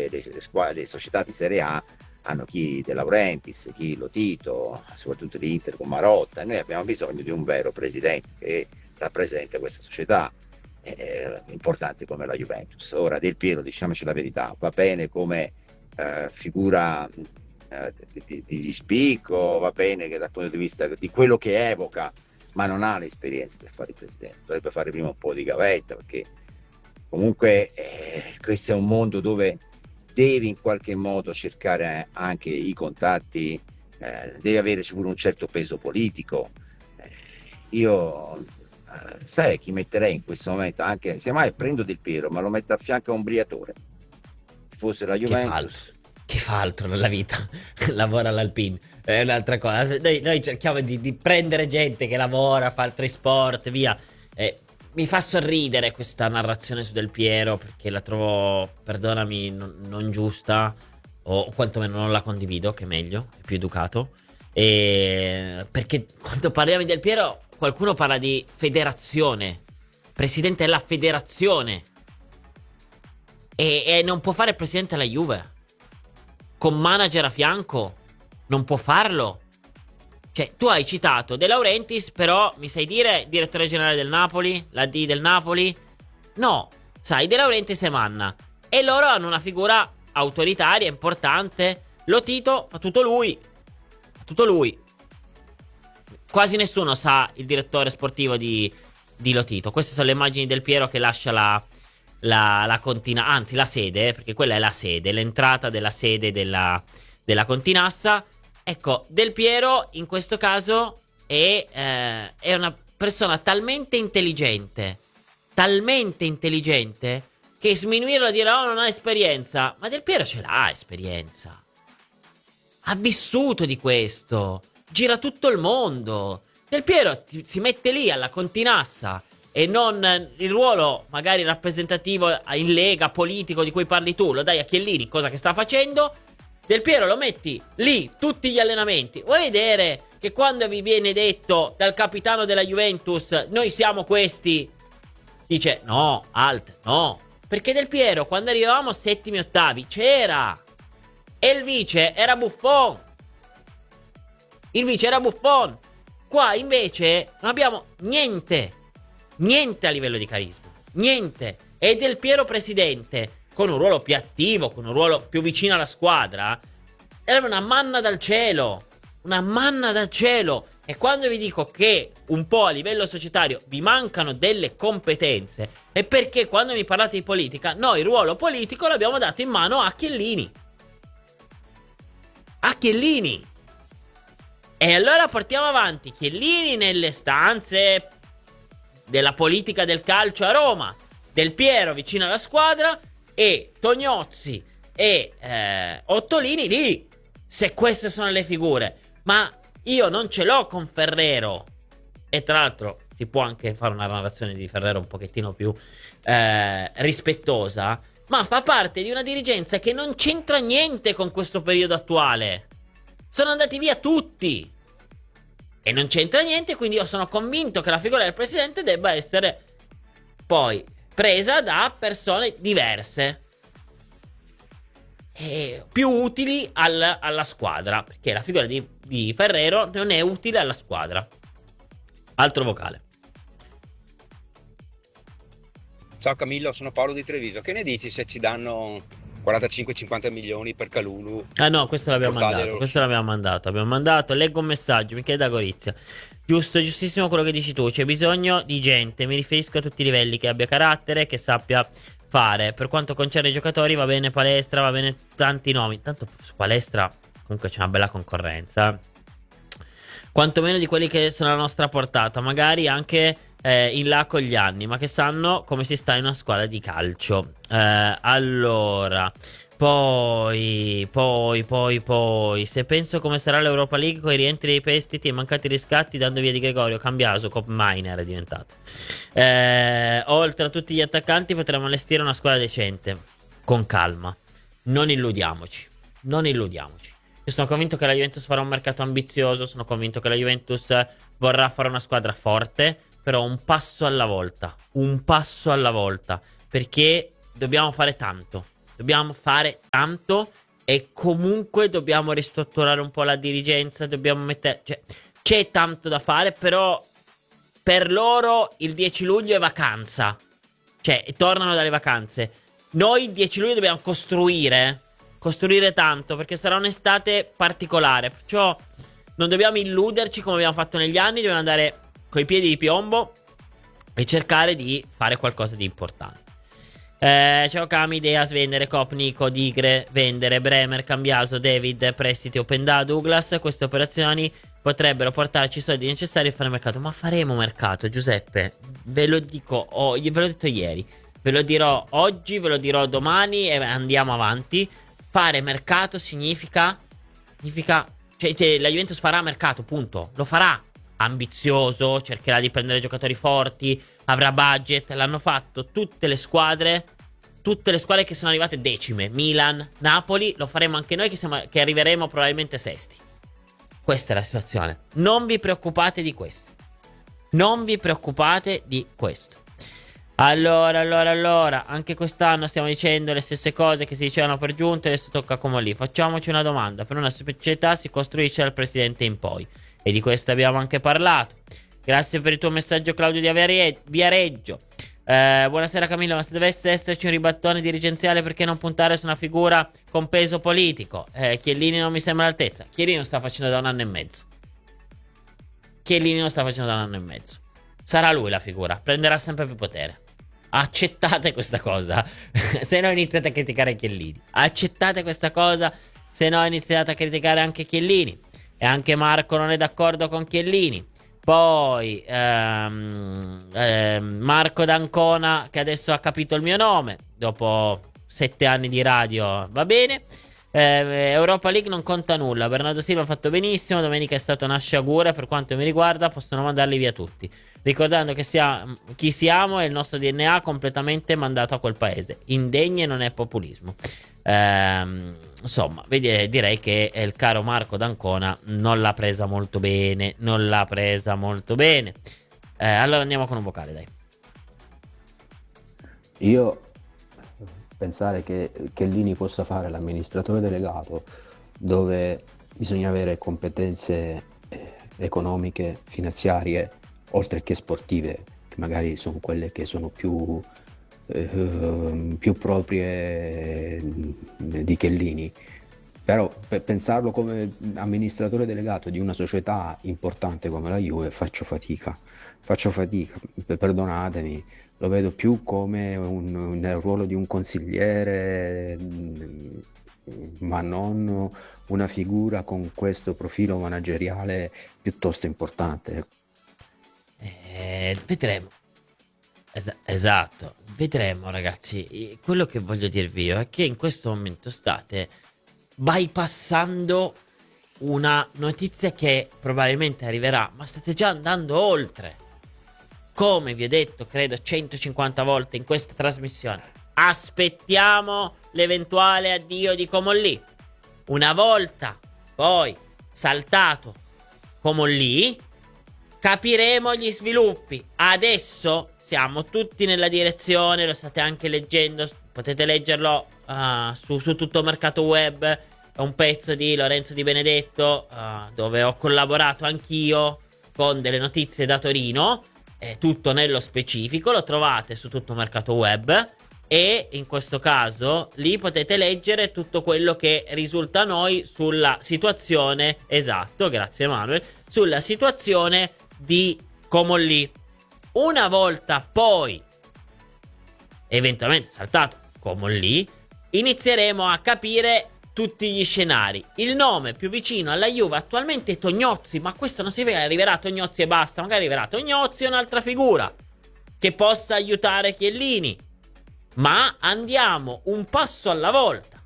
le società di Serie A hanno chi De Laurentiis, chi Lotito, soprattutto di Inter con Marotta, e noi abbiamo bisogno di un vero presidente che rappresenta questa società importante come la Juventus. Ora Del Piero, diciamoci la verità, va bene come figura di spicco, va bene che dal punto di vista di quello che evoca, ma non ha l'esperienza per fare il presidente. Dovrebbe fare prima un po' di gavetta, perché comunque questo è un mondo dove devi in qualche modo cercare anche i contatti, devi avere pure un certo peso politico. Io sai chi metterei in questo momento, anche se mai prendo Del Piero, ma lo metto a fianco a un Briatore. Se fosse la Juventus, che fa altro nella vita? Lavora all'Alpine, è un'altra cosa. Noi cerchiamo di prendere gente che lavora, fa altri sport, via. Mi fa sorridere questa narrazione su Del Piero, perché la trovo, perdonami, non giusta, o quantomeno non la condivido, che è meglio, è più educato. Perché quando parliamo di Del Piero, qualcuno parla di federazione, presidente della federazione, e non può fare il presidente della Juve con manager a fianco, non può farlo. Cioè, tu hai citato De Laurentiis, però mi sai dire direttore generale del Napoli, la D del Napoli? No, sai, De Laurentiis e Manna, e loro hanno una figura autoritaria, importante. Lotito fa tutto lui, quasi nessuno sa il direttore sportivo di Lotito. Queste sono le immagini Del Piero che lascia la Contina, anzi la sede, perché quella è la sede, l'entrata della sede della Continassa. Ecco, Del Piero in questo caso è una persona talmente intelligente, che sminuirlo e dire oh non ha esperienza, ma Del Piero ce l'ha esperienza, ha vissuto di questo, gira tutto il mondo. Del Piero si mette lì alla Continassa, e non il ruolo magari rappresentativo in lega, politico di cui parli tu, lo dai a Chiellini, cosa che sta facendo. Del Piero lo metti lì tutti gli allenamenti. Vuoi vedere che quando vi viene detto dal capitano della Juventus noi siamo questi, dice no, no, perché Del Piero quando arrivavamo settimi, ottavi c'era, e il vice era Buffon. Qua invece non abbiamo niente a livello di carisma, niente. E Del Piero presidente, con un ruolo più attivo, con un ruolo più vicino alla squadra, era una manna dal cielo. E quando vi dico che un po' a livello societario vi mancano delle competenze, è perché quando mi parlate di politica, noi il ruolo politico l'abbiamo dato in mano a Chiellini. E allora portiamo avanti Chiellini nelle stanze della politica del calcio a Roma, Del Piero vicino alla squadra, e Tognozzi e Ottolini lì, se queste sono le figure. Ma io non ce l'ho con Ferrero, e tra l'altro si può anche fare una narrazione di Ferrero un pochettino più rispettosa, ma fa parte di una dirigenza che non c'entra niente con questo periodo attuale. Sono andati via tutti e non c'entra niente, quindi io sono convinto che la figura del presidente debba essere poi presa da persone diverse e più utili alla squadra, perché la figura di Ferrero non è utile alla squadra. Altro vocale. Ciao Camillo, sono Paolo di Treviso. Che ne dici se ci danno 45-50 milioni per Kalulu? Ah no, questo l'abbiamo mandato. Abbiamo mandato, leggo un messaggio, Michele da Gorizia. Giustissimo quello che dici tu. C'è bisogno di gente, mi riferisco a tutti i livelli, che abbia carattere, che sappia fare. Per quanto concerne i giocatori, va bene Palestra, va bene tanti nomi. Tanto su Palestra comunque c'è una bella concorrenza, quantomeno di quelli che sono alla nostra portata, magari anche in là con gli anni, ma che sanno come si sta in una squadra di calcio. Allora, poi, se penso come sarà l'Europa League con i rientri dei prestiti e mancati riscatti, dando via Di Gregorio, Cambiaso, Cop Miner è diventato. Oltre a tutti gli attaccanti potremmo allestire una squadra decente, con calma. Non illudiamoci. Io sono convinto che la Juventus farà un mercato ambizioso, sono convinto che la Juventus vorrà fare una squadra forte, però un passo alla volta, perché dobbiamo fare tanto. Dobbiamo fare tanto e comunque dobbiamo ristrutturare un po' la dirigenza, dobbiamo mettere... Cioè, c'è tanto da fare, però per loro il 10 luglio è vacanza. Cioè, tornano dalle vacanze. Noi il 10 luglio dobbiamo costruire tanto, perché sarà un'estate particolare. Perciò non dobbiamo illuderci come abbiamo fatto negli anni, dobbiamo andare coi piedi di piombo e cercare di fare qualcosa di importante. Ciao Kami, idea, svendere, Cop, Nico, Digre, vendere, Bremer, Cambiaso, David, prestiti, Openda, Douglas. Queste operazioni potrebbero portarci i soldi necessari a fare mercato. Ma faremo mercato, Giuseppe. Ve lo dico, ve l'ho detto ieri, ve lo dirò oggi, ve lo dirò domani e andiamo avanti. Fare mercato significa cioè, la Juventus farà mercato, punto. Lo farà. Ambizioso, cercherà di prendere giocatori forti, avrà budget. L'hanno fatto tutte le squadre che sono arrivate decime. Milan, Napoli. Lo faremo anche noi che arriveremo probabilmente sesti. Questa è la situazione. Non vi preoccupate di questo. Non vi preoccupate di questo. Allora, anche quest'anno stiamo dicendo le stesse cose che si dicevano per giunta. Adesso tocca come lì. Facciamoci una domanda. Per una società si costruisce dal presidente in poi, e di questo abbiamo anche parlato. Grazie per il tuo messaggio, Claudio di Viareggio. Buonasera Camillo, ma se dovesse esserci un ribattone dirigenziale, perché non puntare su una figura con peso politico? Chiellini non mi sembra all'altezza. Chiellini lo sta facendo da un anno e mezzo. Sarà lui la figura, prenderà sempre più potere. Accettate questa cosa. Se no iniziate a criticare Chiellini. Accettate questa cosa, se no iniziate a criticare anche Chiellini. E anche Marco non è d'accordo con Chiellini. Poi Marco D'Ancona, che adesso ha capito il mio nome dopo 7 anni di radio, va bene. Europa League non conta nulla. Bernardo Silva ha fatto benissimo. Domenica è stata una sciagura. Per quanto mi riguarda possono mandarli via tutti, ricordando che chi siamo e il nostro DNA completamente mandato a quel paese. Indegne non è populismo. Insomma, direi che il caro Marco D'Ancona non l'ha presa molto bene. Allora andiamo con un vocale, dai. Io pensare che Chiellini possa fare l'amministratore delegato, dove bisogna avere competenze economiche, finanziarie, oltre che sportive, che magari sono quelle che sono più proprie di Chiellini. Però per pensarlo come amministratore delegato di una società importante come la Juve faccio fatica, perdonatemi, lo vedo più come nel ruolo di un consigliere, ma non una figura con questo profilo manageriale piuttosto importante. Vedremo. Esatto, vedremo ragazzi. Quello che voglio dirvi io è che in questo momento state bypassando una notizia che probabilmente arriverà, ma state già andando oltre. Come vi ho detto, credo 150 volte in questa trasmissione, aspettiamo l'eventuale addio di Comolli. Una volta poi saltato Comolli, capiremo gli sviluppi. Adesso siamo tutti nella direzione, lo state anche leggendo, potete leggerlo su tutto Mercato Web. È un pezzo di Lorenzo Di Benedetto, dove ho collaborato anch'io con delle notizie da Torino. Tutto nello specifico, lo trovate su tutto Mercato Web, e in questo caso lì potete leggere tutto quello che risulta a noi sulla situazione, esatto, grazie Emanuele, sulla situazione di Comolli. Una volta poi eventualmente saltato Comolli, inizieremo a capire tutti gli scenari. Il nome più vicino alla Juve attualmente è Tognozzi, ma questo non significa che arriverà Tognozzi e basta. Magari arriverà Tognozzi e un'altra figura che possa aiutare Chiellini. Ma andiamo un passo alla volta,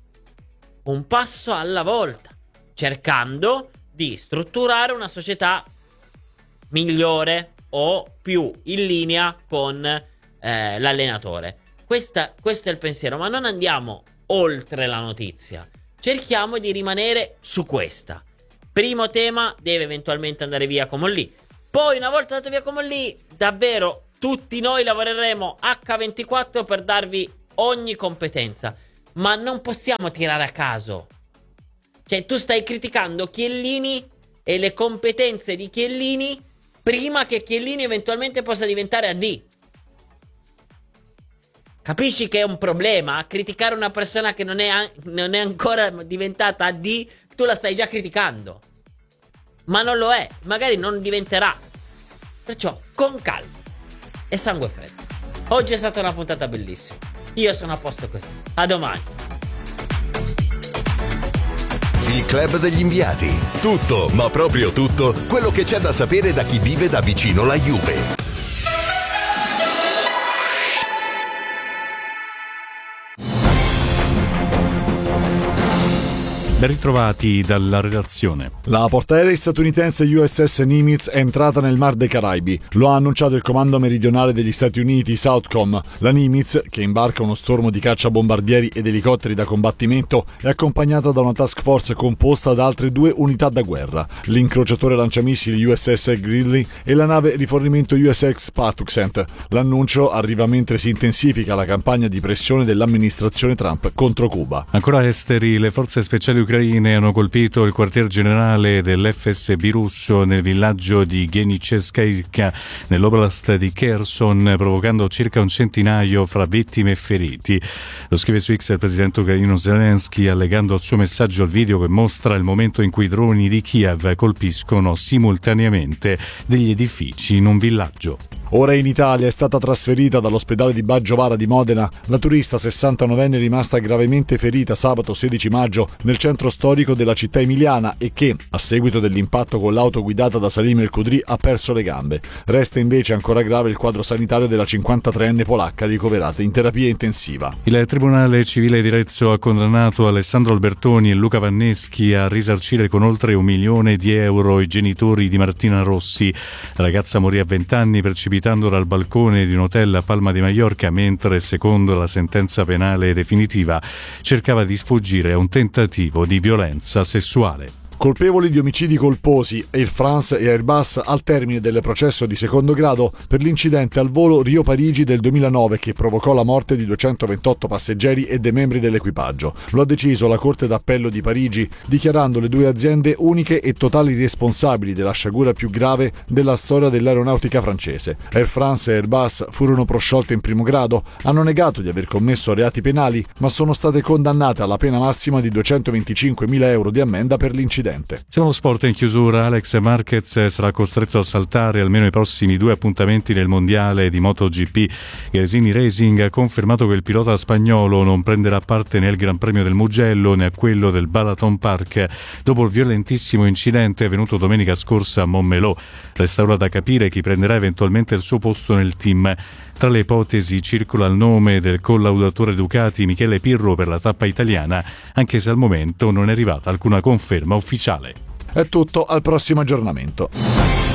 cercando di strutturare una società migliore o più in linea con l'allenatore. Questo è il pensiero, ma non andiamo oltre la notizia, cerchiamo di rimanere su questa. Primo tema, deve eventualmente andare via Comolli. Poi una volta andato via Comolli, davvero tutti noi lavoreremo H24 per darvi ogni competenza. ma non possiamo tirare a caso. Cioè, tu stai criticando Chiellini e le competenze di Chiellini prima che Chiellini eventualmente possa diventare AD. Capisci che è un problema? Criticare una persona che non è ancora diventata AD, tu la stai già criticando. Ma non lo è, magari non diventerà. Perciò, con calma e sangue freddo. Oggi è stata una puntata bellissima. Io sono a posto così. A domani. Il Club degli Inviati. Tutto, ma proprio tutto, quello che c'è da sapere da chi vive da vicino la Juve. Ben ritrovati dalla redazione. La portaerei statunitense USS Nimitz è entrata nel Mar dei Caraibi. Lo ha annunciato il comando meridionale degli Stati Uniti, Southcom. La Nimitz, che imbarca uno stormo di cacciabombardieri ed elicotteri da combattimento, è accompagnata da una task force composta da altre 2 unità da guerra, l'incrociatore lanciamissili USS Greeley e la nave rifornimento USS Patuxent. L'annuncio arriva mentre si intensifica la campagna di pressione dell'amministrazione Trump contro Cuba. Ancora esteri, le forze speciali ucraine hanno colpito il quartier generale dell'FSB russo nel villaggio di Genicheskaya nell'oblast di Kherson, provocando circa un centinaio fra vittime e feriti. Lo scrive su X il presidente ucraino Zelensky, allegando al suo messaggio il video che mostra il momento in cui i droni di Kiev colpiscono simultaneamente degli edifici in un villaggio. Ora in Italia è stata trasferita dall'ospedale di Baggiovara di Modena la turista 69enne rimasta gravemente ferita sabato 16 maggio nel centro storico della città emiliana e che, a seguito dell'impatto con l'auto guidata da Salim El Khudri, ha perso le gambe. Resta invece ancora grave il quadro sanitario della 53enne polacca ricoverata in terapia intensiva. Il Tribunale Civile di Arezzo ha condannato Alessandro Albertoni e Luca Vanneschi a risarcire con oltre €1 milione i genitori di Martina Rossi. La ragazza morì a 20 anni precipitando dal balcone di un hotel a Palma di Mallorca mentre, secondo la sentenza penale definitiva, cercava di sfuggire a un tentativo di violenza sessuale. Colpevoli di omicidi colposi, Air France e Airbus al termine del processo di secondo grado per l'incidente al volo Rio-Parigi del 2009 che provocò la morte di 228 passeggeri e dei membri dell'equipaggio. Lo ha deciso la Corte d'Appello di Parigi, dichiarando le 2 aziende uniche e totali responsabili della sciagura più grave della storia dell'aeronautica francese. Air France e Airbus furono prosciolte in primo grado, hanno negato di aver commesso reati penali, ma sono state condannate alla pena massima di €225.000 di ammenda per l'incidente. Siamo allo sport in chiusura. Alex Marquez sarà costretto a saltare almeno i prossimi 2 appuntamenti nel mondiale di MotoGP. Gresini Racing ha confermato che il pilota spagnolo non prenderà parte né al Gran Premio del Mugello né a quello del Balaton Park dopo il violentissimo incidente avvenuto domenica scorsa a Montmeló. Resta ora da capire chi prenderà eventualmente il suo posto nel team. Tra le ipotesi circola il nome del collaudatore Ducati Michele Pirro per la tappa italiana, anche se al momento non è arrivata alcuna conferma ufficiale. È tutto, al prossimo aggiornamento.